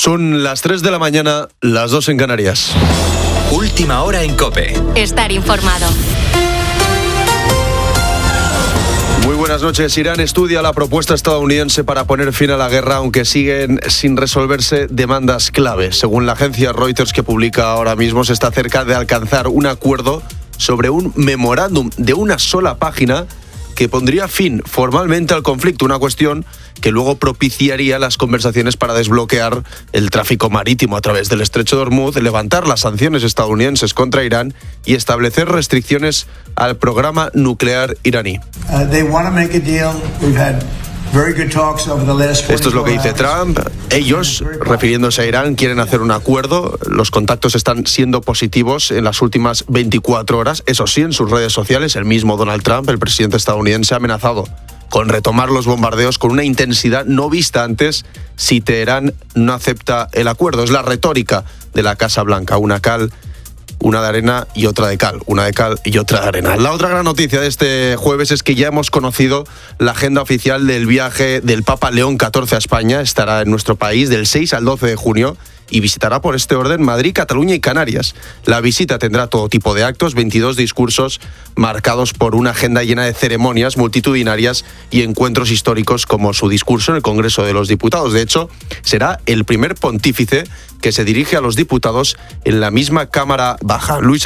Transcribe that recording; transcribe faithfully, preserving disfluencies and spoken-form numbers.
Son las tres de la mañana, las dos en Canarias. Última hora en COPE. Estar informado. Muy buenas noches. Irán estudia la propuesta estadounidense para poner fin a la guerra, aunque siguen sin resolverse demandas clave. Según la agencia Reuters, que publica ahora mismo, se está cerca de alcanzar un acuerdo sobre un memorándum de una sola página que pondría fin formalmente al conflicto, una cuestión que luego propiciaría las conversaciones para desbloquear el tráfico marítimo a través del estrecho de Hormuz, levantar las sanciones estadounidenses contra Irán y establecer restricciones al programa nuclear iraní. Uh, they want to make a deal. We've had very good talks over the last Esto es lo que dice Trump. Ellos, refiriéndose a Irán, quieren hacer un acuerdo. Los contactos están siendo positivos en las últimas veinticuatro horas. Eso sí, en sus redes sociales, el mismo Donald Trump, el presidente estadounidense, ha amenazado con retomar los bombardeos con una intensidad no vista antes si Teherán no acepta el acuerdo. Es la retórica de la Casa Blanca, una cal, una de arena y otra de cal, una de cal y otra de arena. La otra gran noticia de este jueves es que ya hemos conocido la agenda oficial del viaje del Papa León catorce a España. Estará en nuestro país del seis al doce de junio y visitará por este orden Madrid, Cataluña y Canarias. La visita tendrá todo tipo de actos, veintidós discursos marcados por una agenda llena de ceremonias multitudinarias y encuentros históricos como su discurso en el Congreso de los Diputados. De hecho, será el primer pontífice que se dirige a los diputados en la misma Cámara Baja. Luis